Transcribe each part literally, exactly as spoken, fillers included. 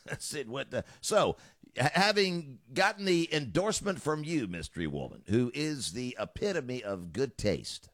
Sid went to, so, having gotten the endorsement from you, Mystery Woman, who is the epitome of good taste,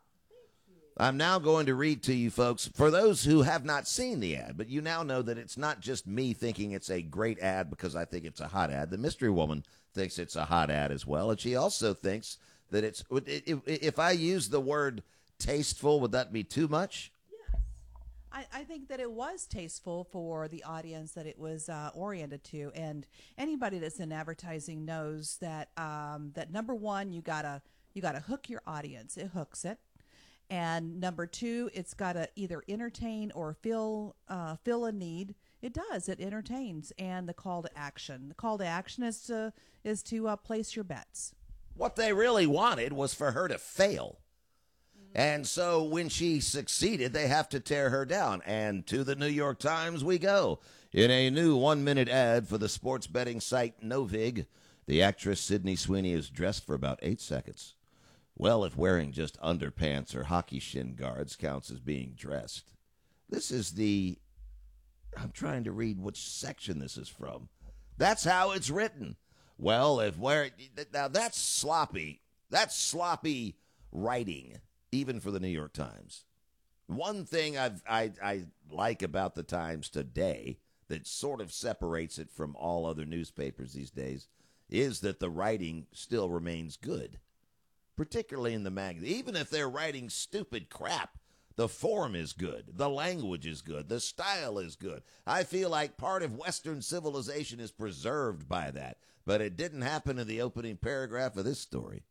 I'm now going to read to you folks, for those who have not seen the ad, but you now know that it's not just me thinking it's a great ad because I think it's a hot ad. The Mystery Woman thinks it's a hot ad as well, and she also thinks that it's, if, if I use the word tasteful, would that be too much? I, I think that it was tasteful for the audience that it was uh, oriented to, and anybody that's in advertising knows that um, that number one, you gotta you gotta hook your audience. It hooks it, and number two, it's gotta either entertain or fill uh, fill a need. It does. It entertains, and the call to action. The call to action is to is to uh, place your bets. What they really wanted was for her to fail. And so when she succeeded, they have to tear her down. And to the New York Times we go. In a new one-minute ad for the sports betting site Novig, the actress Sydney Sweeney is dressed for about eight seconds. Well, if wearing just underpants or hockey shin guards counts as being dressed. This is the... I'm trying to read which section this is from. That's how it's written. Well, if wearing... Now, that's sloppy. That's sloppy writing. Even for the New York Times. One thing I've, I, I like about the Times today that sort of separates it from all other newspapers these days is that the writing still remains good, particularly in the magazine. Even if they're writing stupid crap, the form is good, the language is good, the style is good. I feel like part of Western civilization is preserved by that, but it didn't happen in the opening paragraph of this story.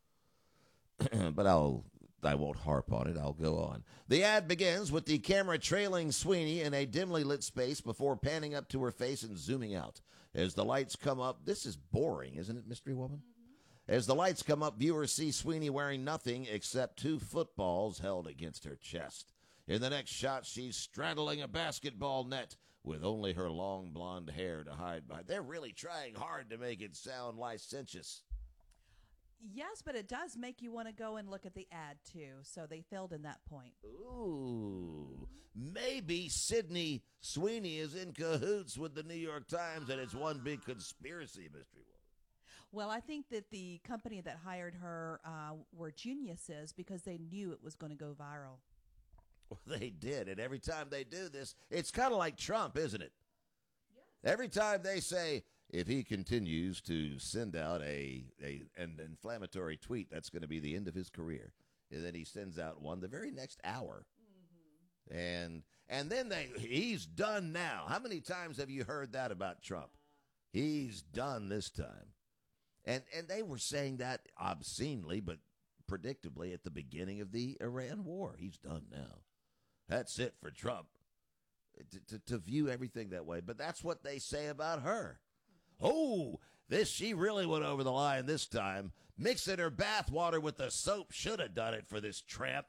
But I'll... I won't harp on it. I'll go on. The ad begins with the camera trailing Sweeney in a dimly lit space before panning up to her face and zooming out. As the lights come up, this is boring, isn't it, Mystery Woman? Mm-hmm. As the lights come up, viewers see Sweeney wearing nothing except two footballs held against her chest. In the next shot, she's straddling a basketball net with only her long blonde hair to hide behind. They're really trying hard to make it sound licentious. Yes, but it does make you want to go and look at the ad, too. So they failed in that point. Ooh. Maybe Sydney Sweeney is in cahoots with the New York Times and it's one big conspiracy, Mystery Woman. Well, I think that the company that hired her uh, were geniuses because they knew it was going to go viral. Well, they did. And every time they do this, it's kind of like Trump, isn't it? Yes. Every time they say... If he continues to send out a, a an inflammatory tweet, that's going to be the end of his career. And then he sends out one the very next hour. Mm-hmm. And and then they he's done now. How many times have you heard that about Trump? He's done this time. And and they were saying that obscenely, but predictably at the beginning of the Iran war. He's done now. That's it for Trump. To, to, to view everything that way. But that's what they say about her. Oh, this she really went over the line this time. Mixing her bath water with the soap should have done it for this tramp.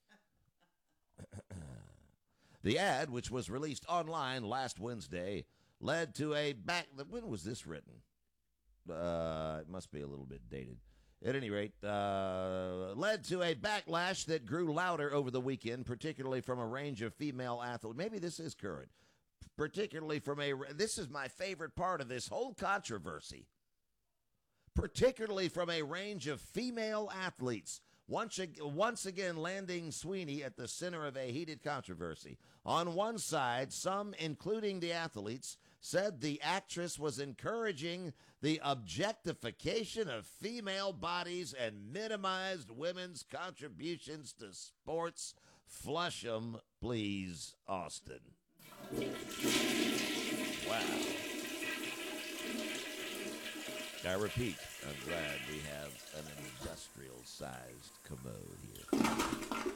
The ad, which was released online last Wednesday, led to a back... When was this written? Uh, it must be a little bit dated. At any rate, uh, led to a backlash that grew louder over the weekend, particularly from a range of female athletes. Maybe this is current. Particularly from a, this is my favorite part of this whole controversy, particularly from a range of female athletes, once, once again landing Sweeney at the center of a heated controversy. On one side, some, including the athletes, said the actress was encouraging the objectification of female bodies and minimized women's contributions to sports. Flush 'em, please, Austin. Wow. I repeat, I'm glad we have an industrial-sized commode here.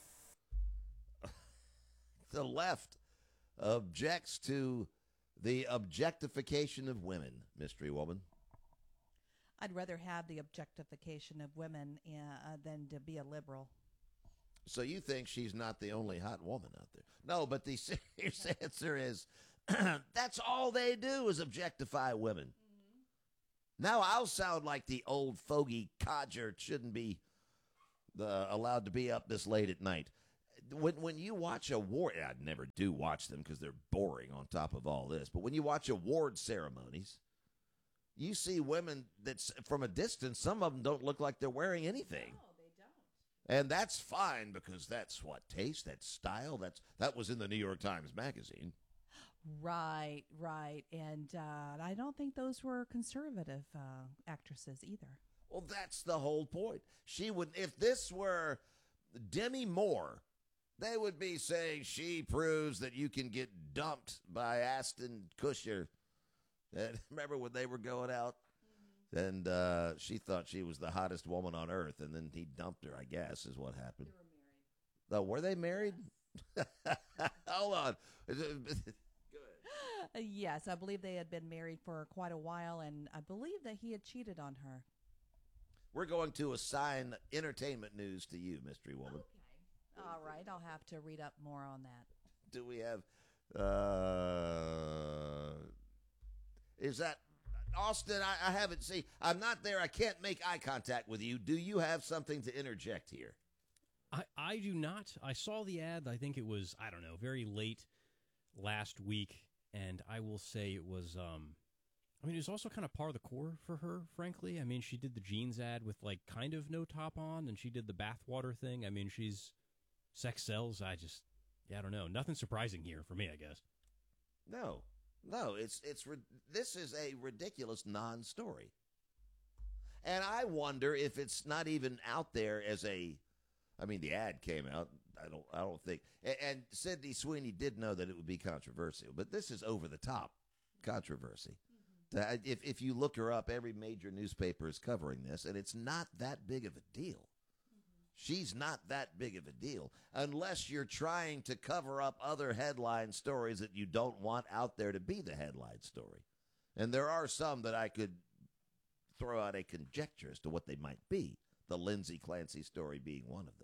The left objects to the objectification of women, Mystery Woman. I'd rather have the objectification of women uh, than to be a liberal. So you think she's not the only hot woman out there? No, but the serious answer is that's all they do is objectify women. Mm-hmm. Now I'll sound like the old fogey codger shouldn't be uh, allowed to be up this late at night. when when you watch a war, I never do watch them because they're boring on top of all this. But when you watch award ceremonies, you see women that's from a distance. Some of them don't look like they're wearing anything. No, they don't. And that's fine because that's what taste, that's style. That's that was in the New York Times Magazine. Right, right. And uh, I don't think those were conservative uh, actresses either. Well, that's the whole point. She would, if this were Demi Moore, they would be saying she proves that you can get dumped by Ashton Kutcher. And remember when they were going out? Mm-hmm. And uh, she thought she was the hottest woman on earth, and then he dumped her, I guess, is what happened. They were married. Oh, were they married? Yes. Hold on. Yes, I believe they had been married for quite a while, and I believe that he had cheated on her. We're going to assign entertainment news to you, Mystery Woman. Okay. All right, I'll have to read up more on that. Do we have, uh, is that, Austin, I, I haven't seen, I'm not there, I can't make eye contact with you. Do you have something to interject here? I, I do not. I saw the ad, I think it was, I don't know, very late last week, and I will say it was, um, I mean, it was also kind of par of the core for her, frankly. I mean, she did the jeans ad with, like, kind of no top on, and she did the bathwater thing. I mean, she's, sex sells. I just, yeah, I don't know. Nothing surprising here for me, I guess. No, no, it's, it's, this is a ridiculous non-story. And I wonder if it's not even out there as a, I mean, the ad came out. I don't, I don't think, and, and Sydney Sweeney did know that it would be controversial, but this is over the top controversy. Mm-hmm. If if you look her up, every major newspaper is covering this, and it's not that big of a deal. Mm-hmm. She's not that big of a deal unless you're trying to cover up other headline stories that you don't want out there to be the headline story. And there are some that I could throw out a conjecture as to what they might be. The Lindsay Clancy story being one of them.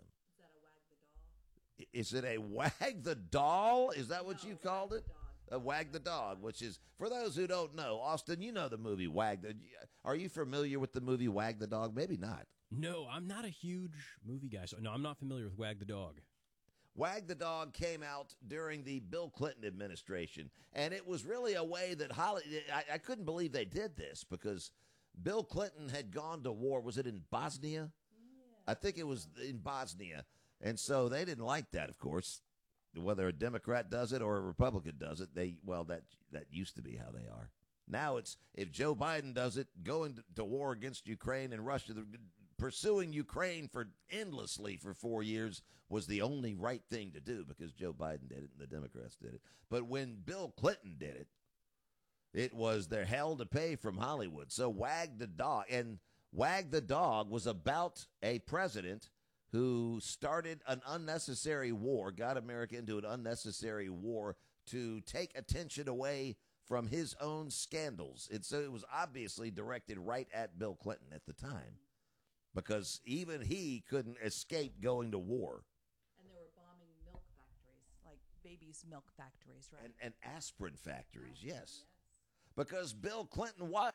Is it a wag the doll? Is that what no, you called it? A wag the dog, which is, for those who don't know, Austin, you know the movie Wag the. Are you familiar with the movie Wag the Dog? Maybe not. No, I'm not a huge movie guy, so no, I'm not familiar with Wag the Dog. Wag the Dog came out during the Bill Clinton administration, and it was really a way that Holly. I, I couldn't believe they did this because Bill Clinton had gone to war. Was it in Bosnia? Yeah. I think it was in Bosnia. And so they didn't like that, of course. Whether a Democrat does it or a Republican does it, they well, that that used to be how they are. Now it's if Joe Biden does it, going to, to war against Ukraine and Russia, the, pursuing Ukraine for endlessly for four years was the only right thing to do because Joe Biden did it and the Democrats did it. But when Bill Clinton did it, it was their hell to pay from Hollywood. So Wag the Dog, and Wag the Dog was about a president who started an unnecessary war, got America into an unnecessary war to take attention away from his own scandals. And so it was obviously directed right at Bill Clinton at the time because even he couldn't escape going to war. And they were bombing milk factories, like babies' milk factories, right? And, and aspirin factories, yes. yes. Because Bill Clinton was.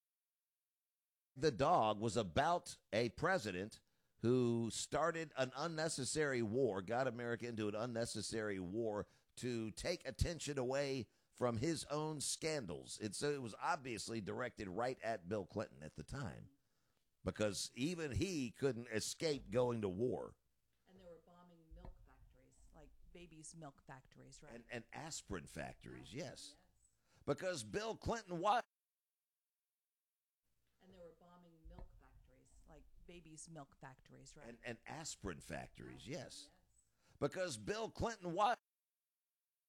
The Dog was about a president who started an unnecessary war, got America into an unnecessary war to take attention away from his own scandals. And so it was obviously directed right at Bill Clinton at the time because even he couldn't escape going to war. And they were bombing milk factories, like babies' milk factories, right? And, and aspirin factories, yes. yes. Because Bill Clinton was. Babies' milk factories, right? And, and aspirin factories, yes. yes. Because Bill Clinton was.